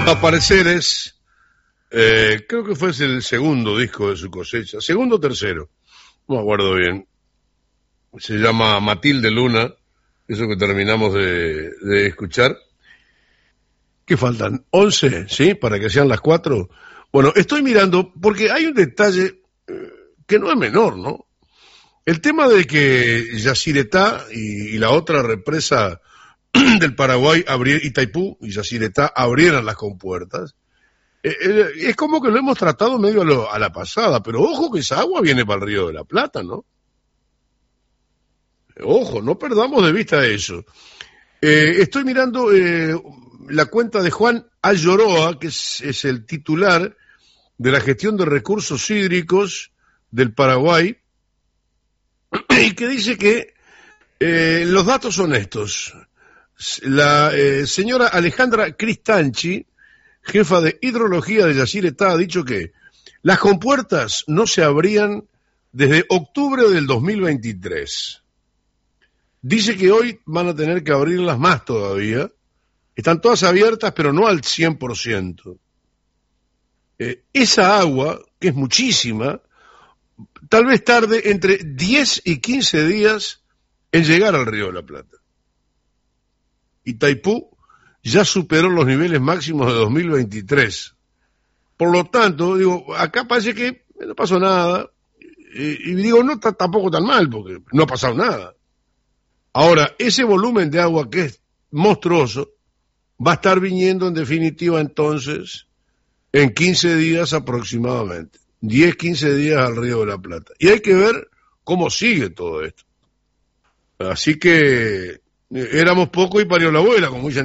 Apareceres, creo que fue el segundo disco de su cosecha, segundo o tercero, no me acuerdo bien. Se llama Matilde Luna, eso que terminamos de escuchar. ¿Qué faltan? 11, ¿sí? Para que sean las 4. Bueno, estoy mirando, porque hay un detalle que no es menor, ¿no? El tema de que Yacyretá y la otra represa del Paraguay, Itaipú y Yacyretá, abrieran las compuertas, es como que lo hemos tratado medio a la pasada, pero ojo que esa agua viene para el Río de la Plata, ¿no? Ojo, no perdamos de vista eso. Estoy mirando la cuenta de Juan Ayoroa, que es el titular de la gestión de recursos hídricos del Paraguay, y que dice que los datos son estos. La señora Alejandra Cristanchi, jefa de hidrología de Yacyretá, ha dicho que las compuertas no se abrían desde octubre del 2023. Dice que hoy van a tener que abrirlas más todavía. Están todas abiertas, pero no al 100%. Esa agua, que es muchísima, tal vez tarde entre 10 y 15 días en llegar al Río de la Plata. Itaipú ya superó los niveles máximos de 2023. Por lo tanto, digo, acá parece que no pasó nada. Y digo, no está tampoco tan mal, porque no ha pasado nada. Ahora, ese volumen de agua que es monstruoso va a estar viniendo en definitiva entonces en 15 días aproximadamente. 10, 15 días al Río de la Plata. Y hay que ver cómo sigue todo esto. Así que éramos poco y parió la abuela, como dicen.